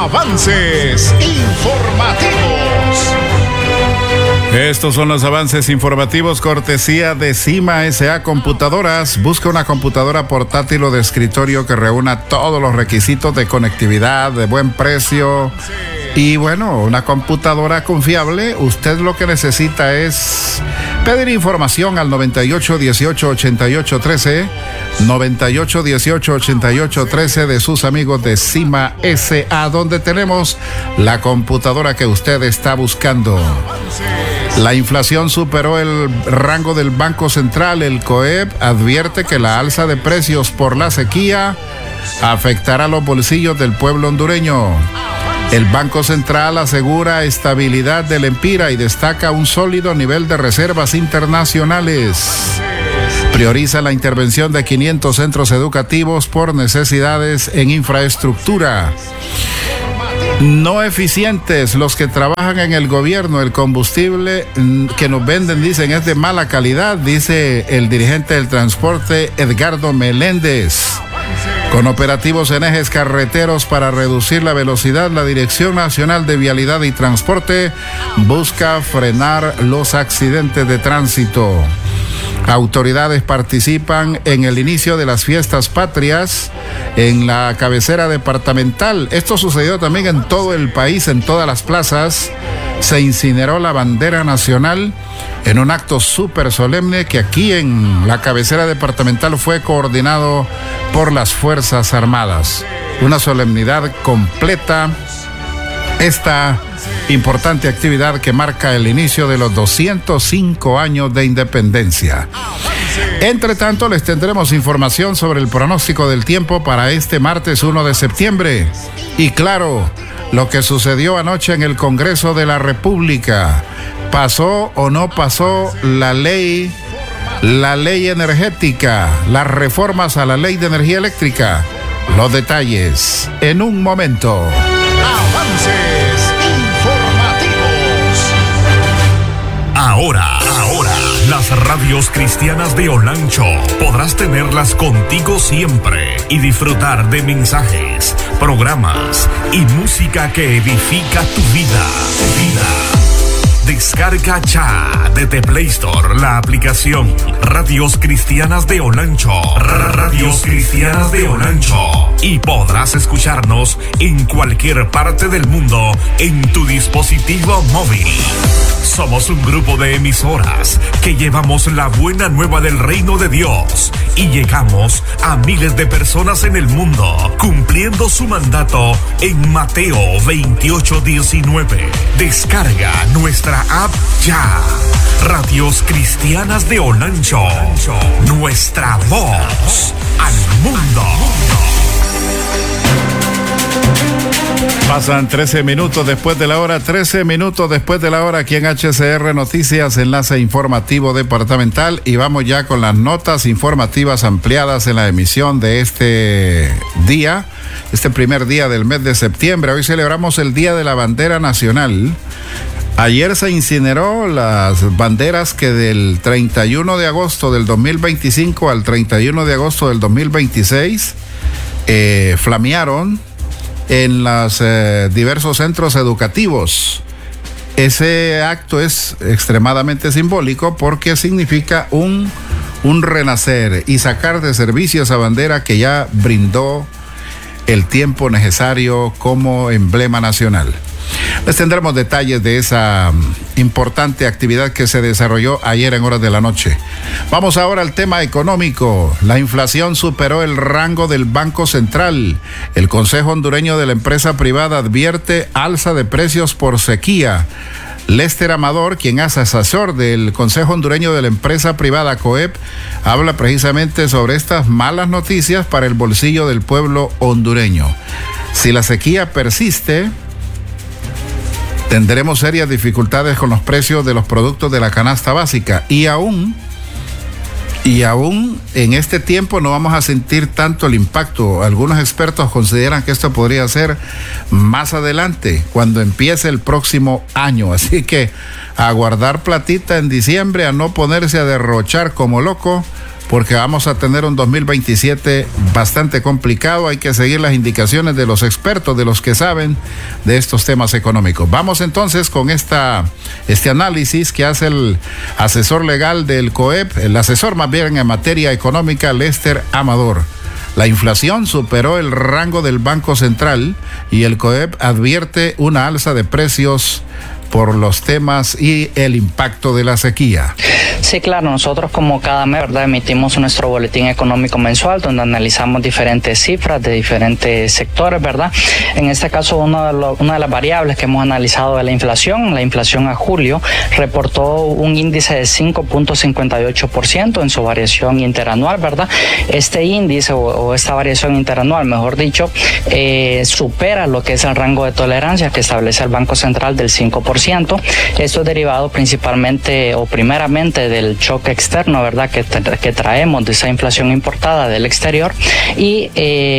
Avances informativos. Estos son los avances informativos cortesía de Cima S.A. Computadoras. Busca una computadora portátil o de escritorio que reúna todos los requisitos de conectividad, de buen precio y bueno, una computadora confiable. Usted lo que necesita es pedir información al 98 18 88 13, 98 18 88 13 de sus amigos de Cima S.A., donde tenemos la computadora que usted está buscando. La inflación superó el rango del Banco Central. El COEP advierte que la alza de precios por la sequía afectará los bolsillos del pueblo hondureño. El Banco Central asegura estabilidad del Empira y destaca un sólido nivel de reservas internacionales. Prioriza la intervención de 500 centros educativos por necesidades en infraestructura. No eficientes los que trabajan en el gobierno. El combustible que nos venden, dicen, es de mala calidad, dice el dirigente del transporte, Edgardo Meléndez. Con operativos en ejes carreteros para reducir la velocidad, la Dirección Nacional de Vialidad y Transporte busca frenar los accidentes de tránsito. Autoridades participan en el inicio de las fiestas patrias en la cabecera departamental. Esto sucedió también en todo el país, en todas las plazas. Se incineró la bandera nacional en un acto súper solemne que aquí en la cabecera departamental fue coordinado por las Fuerzas Armadas. Una solemnidad completa. Esta importante actividad que marca el inicio de los 205 años de independencia. Entre tanto, les tendremos información sobre el pronóstico del tiempo para este martes 1 de septiembre. Y claro, lo que sucedió anoche en el Congreso de la República. ¿Pasó o no pasó la ley energética, las reformas a la ley de energía eléctrica? Los detalles en un momento. Avances informativos. Ahora, las radios cristianas de Olancho podrás tenerlas contigo siempre y disfrutar de mensajes, programas y música que edifica tu vida. Descarga ya desde Play Store la aplicación Radios Cristianas de Olancho. Radios Cristianas de Olancho. Y podrás escucharnos en cualquier parte del mundo en tu dispositivo móvil. Somos un grupo de emisoras que llevamos la buena nueva del reino de Dios y llegamos a miles de personas en el mundo, cumpliendo su mandato en Mateo 28:19. Descarga nuestra app ya. Radios Cristianas de Olancho. Nuestra voz al mundo. Pasan 13 minutos después de la hora, 13 minutos después de la hora aquí en HCR Noticias, enlace informativo departamental, y vamos ya con las notas informativas ampliadas en la emisión de este día, este primer día del mes de septiembre. Hoy celebramos el Día de la Bandera Nacional. Ayer se incineró las banderas que del 31 de agosto del 2025 al 31 de agosto del 2026 flamearon en los diversos centros educativos. Ese acto es extremadamente simbólico porque significa un renacer y sacar de servicio esa bandera que ya brindó el tiempo necesario como emblema nacional. Les tendremos detalles de esa importante actividad que se desarrolló ayer en horas de la noche. Vamos ahora al tema económico. La inflación superó el rango del Banco Central. El Consejo Hondureño de la Empresa Privada advierte alza de precios por sequía. Lester Amador, quien es asesor del Consejo Hondureño de la Empresa Privada COEP, habla precisamente sobre estas malas noticias para el bolsillo del pueblo hondureño. Si la sequía persiste, tendremos serias dificultades con los precios de los productos de la canasta básica y aún en este tiempo no vamos a sentir tanto el impacto. Algunos expertos consideran que esto podría ser más adelante, cuando empiece el próximo año. Así que a guardar platita en diciembre, a no ponerse a derrochar como loco, porque vamos a tener un 2027 bastante complicado. Hay que seguir las indicaciones de los expertos, de los que saben de estos temas económicos. Vamos entonces con este análisis que hace el asesor legal del COEP, el asesor más bien en materia económica, Lester Amador. La inflación superó el rango del Banco Central y el COEP advierte una alza de precios por los temas y el impacto de la sequía. Sí, claro, nosotros como cada mes, ¿verdad?, emitimos nuestro boletín económico mensual donde analizamos diferentes cifras de diferentes sectores, ¿verdad? En este caso, una de las variables que hemos analizado es la inflación. La inflación a julio reportó un índice de 5.58% en su variación interanual, ¿verdad? Este índice o esta variación interanual, mejor dicho, supera lo que es el rango de tolerancia que establece el Banco Central del 5%. Esto es derivado principalmente o primeramente del choque externo, ¿verdad?, que traemos de esa inflación importada del exterior, y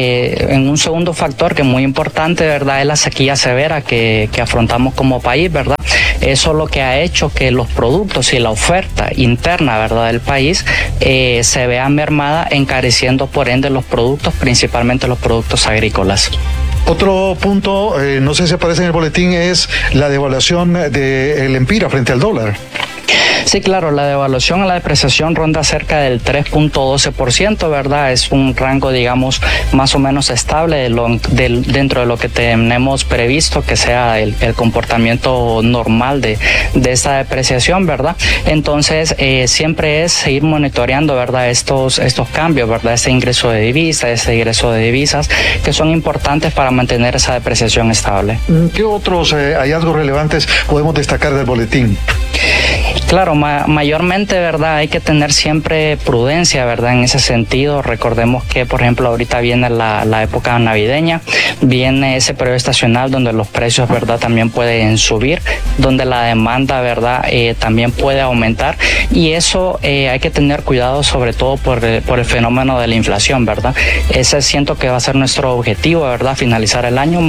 en un segundo factor que es muy importante, ¿verdad?, es la sequía severa que afrontamos como país, ¿verdad? Eso es lo que ha hecho que los productos y la oferta interna, ¿verdad?, del país se vea mermada, encareciendo por ende los productos, principalmente los productos agrícolas. Otro punto, no sé si aparece en el boletín, es la devaluación del Empira frente al dólar. Sí, claro, la devaluación a la depreciación ronda cerca del 3.12%, ¿verdad? Es un rango, digamos, más o menos estable dentro de lo que tenemos previsto que sea el comportamiento normal de esta depreciación, ¿verdad? Entonces, siempre es seguir monitoreando, ¿verdad?, estos cambios, ¿verdad? Este ingreso de divisas, que son importantes para mantener esa depreciación estable. ¿Qué otros hallazgos relevantes podemos destacar del boletín? Claro, mayormente, ¿verdad?, hay que tener siempre prudencia, ¿verdad?, en ese sentido. Recordemos que, por ejemplo, ahorita viene la época navideña, viene ese periodo estacional donde los precios, ¿verdad?, también pueden subir, donde la demanda, ¿verdad?, también puede aumentar, y eso hay que tener cuidado, sobre todo por el fenómeno de la inflación, ¿verdad? Ese siento que va a ser nuestro objetivo, ¿verdad?, finalizar el año,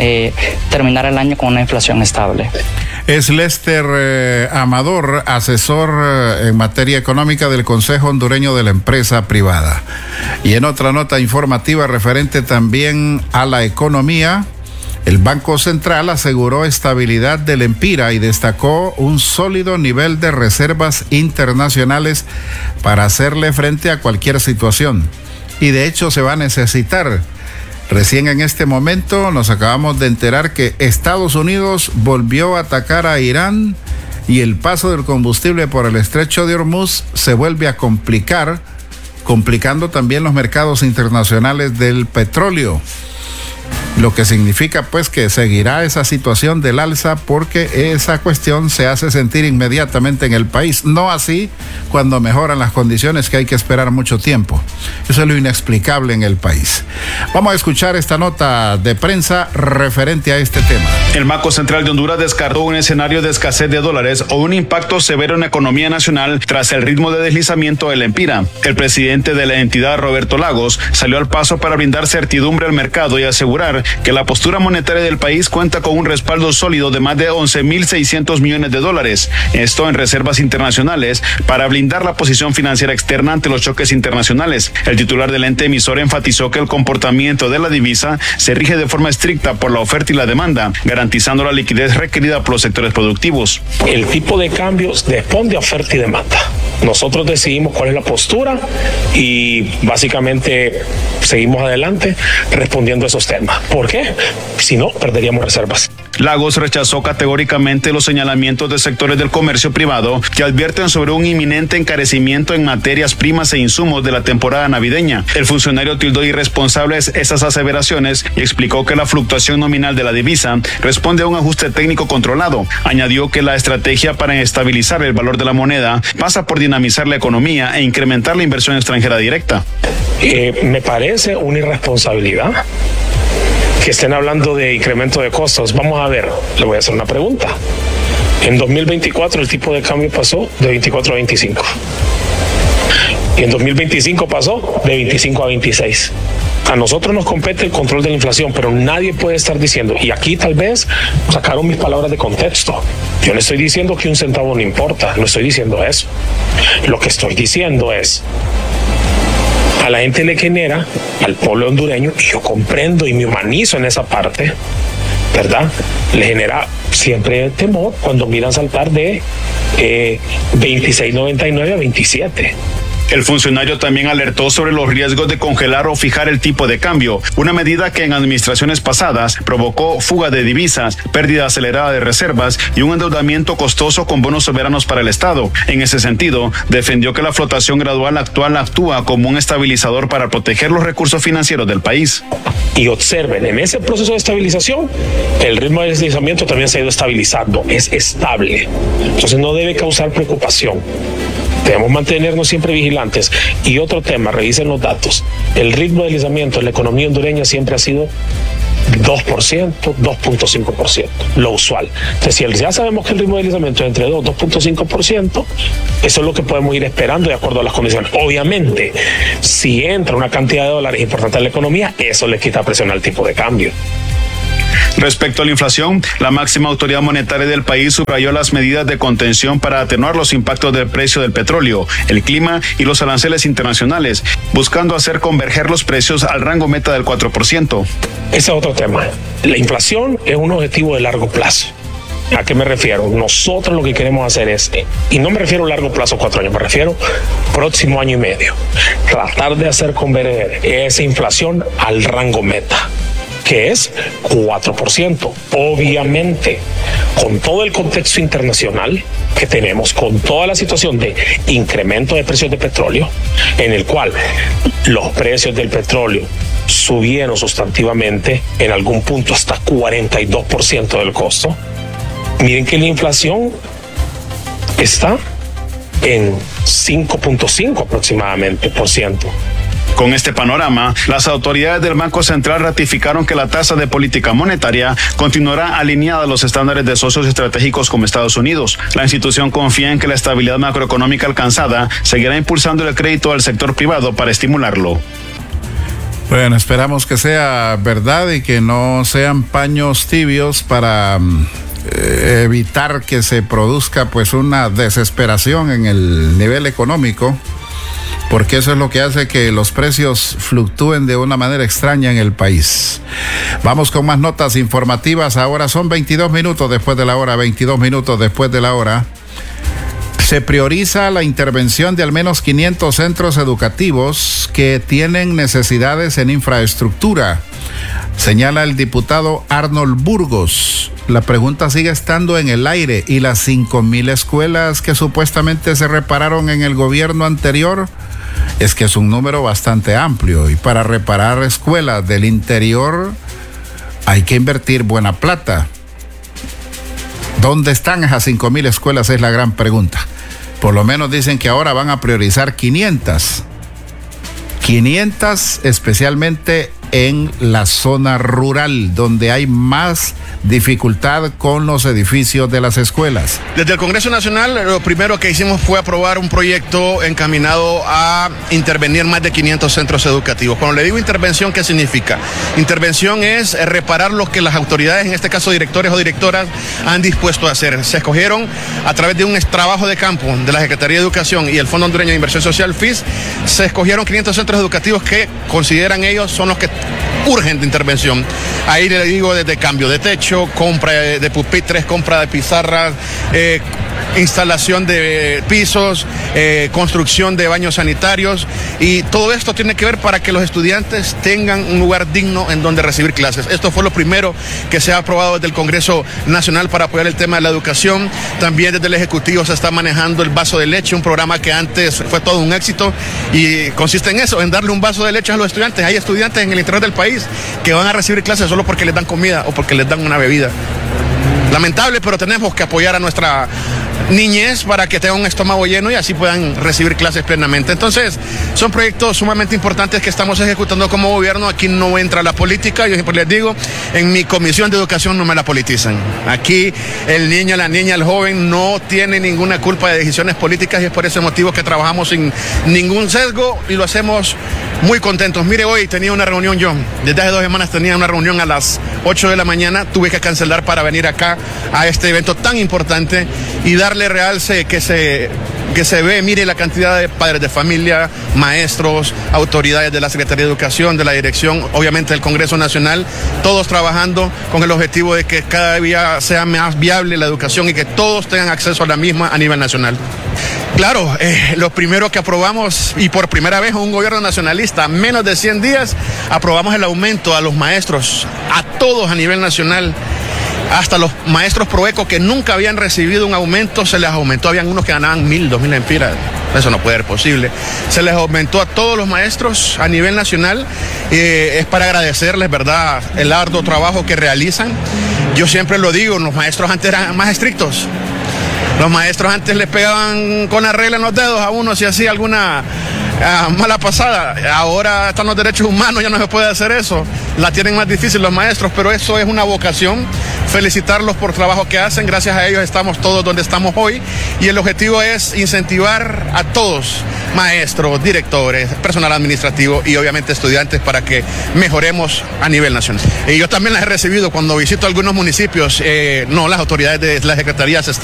terminar el año con una inflación estable. Es Lester Amador, asesor en materia económica del Consejo Hondureño de la Empresa Privada. Y en otra nota informativa referente también a la economía, el Banco Central aseguró estabilidad del Empira y destacó un sólido nivel de reservas internacionales para hacerle frente a cualquier situación. Y de hecho se va a necesitar. Recién en este momento nos acabamos de enterar que Estados Unidos volvió a atacar a Irán y el paso del combustible por el estrecho de Hormuz se vuelve a complicar, complicando también los mercados internacionales del petróleo. Lo que significa pues que seguirá esa situación del alza porque esa cuestión se hace sentir inmediatamente en el país, no así cuando mejoran las condiciones, que hay que esperar mucho tiempo. Eso es lo inexplicable en el país. Vamos a escuchar esta nota de prensa referente a este tema. El Banco Central de Honduras descartó un escenario de escasez de dólares o un impacto severo en la economía nacional tras el ritmo de deslizamiento del Empira. El presidente de la entidad, Roberto Lagos, salió al paso para brindar certidumbre al mercado y asegurar que la postura monetaria del país cuenta con un respaldo sólido de más de 11.600 millones de dólares, esto en reservas internacionales, para blindar la posición financiera externa ante los choques internacionales. El titular del ente emisor enfatizó que el comportamiento de la divisa se rige de forma estricta por la oferta y la demanda, garantizando la liquidez requerida por los sectores productivos. El tipo de cambios responde a oferta y demanda. Nosotros decidimos cuál es la postura y básicamente seguimos adelante respondiendo a esos temas. ¿Por qué? Si no, perderíamos reservas. Lagos rechazó categóricamente los señalamientos de sectores del comercio privado que advierten sobre un inminente encarecimiento en materias primas e insumos de la temporada navideña. El funcionario tildó irresponsables esas aseveraciones y explicó que la fluctuación nominal de la divisa responde a un ajuste técnico controlado. Añadió que la estrategia para estabilizar el valor de la moneda pasa por dinamizar la economía e incrementar la inversión extranjera directa. Me parece una irresponsabilidad que estén hablando de incremento de costos. Vamos a ver, le voy a hacer una pregunta. En 2024 el tipo de cambio pasó de 24 a 25. Y en 2025 pasó de 25 a 26. A nosotros nos compete el control de la inflación, pero nadie puede estar diciendo, y aquí tal vez sacaron mis palabras de contexto. Yo no estoy diciendo que un centavo no importa, no estoy diciendo eso. Lo que estoy diciendo es a la gente le genera, al pueblo hondureño, y yo comprendo y me humanizo en esa parte, ¿verdad? Le genera siempre temor cuando miran saltar de 26.99 a 27. El funcionario también alertó sobre los riesgos de congelar o fijar el tipo de cambio, una medida que en administraciones pasadas provocó fuga de divisas, pérdida acelerada de reservas y un endeudamiento costoso con bonos soberanos para el Estado. En ese sentido, defendió que la flotación gradual actual actúa como un estabilizador para proteger los recursos financieros del país. Y observen, en ese proceso de estabilización, el ritmo de deslizamiento también se ha ido estabilizando, es estable. Entonces no debe causar preocupación. Debemos mantenernos siempre vigilantes. Y otro tema, revisen los datos. El ritmo de deslizamiento en la economía hondureña siempre ha sido 2%, 2.5%, lo usual. Entonces, si ya sabemos que el ritmo de deslizamiento es entre 2 y 2.5%, eso es lo que podemos ir esperando de acuerdo a las condiciones. Obviamente, si entra una cantidad de dólares importante en la economía, eso le quita presión al tipo de cambio. Respecto a la inflación, la máxima autoridad monetaria del país subrayó las medidas de contención para atenuar los impactos del precio del petróleo, el clima y los aranceles internacionales, buscando hacer converger los precios al rango meta del 4%. Ese es otro tema. La inflación es un objetivo de largo plazo. ¿A qué me refiero? Nosotros lo que queremos hacer es, y no me refiero a largo plazo 4 años, me refiero próximo año y medio, tratar de hacer converger esa inflación al rango meta, que es 4%. Obviamente, con todo el contexto internacional que tenemos, con toda la situación de incremento de precios de petróleo, en el cual los precios del petróleo subieron sustantivamente, en algún punto hasta 42% del costo. Miren que la inflación está en 5.5 aproximadamente por ciento. Con este panorama, las autoridades del Banco Central ratificaron que la tasa de política monetaria continuará alineada a los estándares de socios estratégicos como Estados Unidos. La institución confía en que la estabilidad macroeconómica alcanzada seguirá impulsando el crédito al sector privado para estimularlo. Bueno, esperamos que sea verdad y que no sean paños tibios para evitar que se produzca pues una desesperación en el nivel económico, porque eso es lo que hace que los precios fluctúen de una manera extraña en el país. Vamos con más notas informativas. Ahora son 22 minutos después de la hora, 22 minutos después de la hora. Se prioriza la intervención de al menos 500 centros educativos que tienen necesidades en infraestructura, señala el diputado Arnold Burgos. La pregunta sigue estando en el aire. ¿Y las 5,000 escuelas que supuestamente se repararon en el gobierno anterior? Es que es un número bastante amplio, y para reparar escuelas del interior hay que invertir buena plata. ¿Dónde están esas 5,000 escuelas? Es la gran pregunta. Por lo menos dicen que ahora van a priorizar 500. 500 especialmente en la zona rural, donde hay más dificultad con los edificios de las escuelas. Desde el Congreso Nacional, lo primero que hicimos fue aprobar un proyecto encaminado a intervenir más de 500 centros educativos. Cuando le digo intervención, ¿qué significa? Intervención es reparar lo que las autoridades, en este caso directores o directoras, han dispuesto a hacer. Se escogieron a través de un trabajo de campo de la Secretaría de Educación y el Fondo Hondureño de Inversión Social, FIS, se escogieron 500 centros educativos que consideran ellos son los que urgen de intervención. Ahí le digo, desde cambio de techo, compra de pupitres, compra de pizarras, instalación de pisos, construcción de baños sanitarios, y todo esto tiene que ver para que los estudiantes tengan un lugar digno en donde recibir clases. Esto fue lo primero que se ha aprobado desde el Congreso Nacional para apoyar el tema de la educación. También desde el Ejecutivo se está manejando el vaso de leche, un programa que antes fue todo un éxito y consiste en eso, en darle un vaso de leche a los estudiantes. Hay estudiantes en el interior del país que van a recibir clases solo porque les dan comida o porque les dan una bebida. Lamentable, pero tenemos que apoyar a nuestra niñez para que tengan un estómago lleno y así puedan recibir clases plenamente. Entonces, son proyectos sumamente importantes que estamos ejecutando como gobierno. Aquí no entra la política. Yo siempre les digo, en mi comisión de educación no me la politizan. Aquí el niño, la niña, el joven no tiene ninguna culpa de decisiones políticas, y es por ese motivo que trabajamos sin ningún sesgo y lo hacemos muy contentos. Mire, hoy tenía una reunión yo. Desde hace 2 semanas tenía una reunión a las 8 de la mañana. Tuve que cancelar para venir acá a este evento tan importante y darle realce que se que se ve, mire la cantidad de padres de familia, maestros, autoridades de la Secretaría de Educación, de la dirección, obviamente del Congreso Nacional, todos trabajando con el objetivo de que cada día sea más viable la educación y que todos tengan acceso a la misma a nivel nacional. Claro, lo primero que aprobamos, y por primera vez en un gobierno nacionalista, menos de 100 días, aprobamos el aumento a los maestros, a todos a nivel nacional. Hasta los maestros Proeco que nunca habían recibido un aumento, se les aumentó. Habían unos que ganaban 1.000, 2.000 lempiras. Eso no puede ser posible. Se les aumentó a todos los maestros a nivel nacional. Es para agradecerles, ¿verdad?, el arduo trabajo que realizan. Yo siempre lo digo, los maestros antes eran más estrictos. Los maestros antes le pegaban con la regla en los dedos a uno si hacía alguna mala pasada. Ahora están los derechos humanos, ya no se puede hacer eso. La tienen más difícil los maestros, pero eso es una vocación. Felicitarlos por el trabajo que hacen. Gracias a ellos estamos todos donde estamos hoy. Y el objetivo es incentivar a todos, maestros, directores, personal administrativo y obviamente estudiantes, para que mejoremos a nivel nacional. Y yo también las he recibido cuando visito algunos municipios. Las autoridades de las secretarías están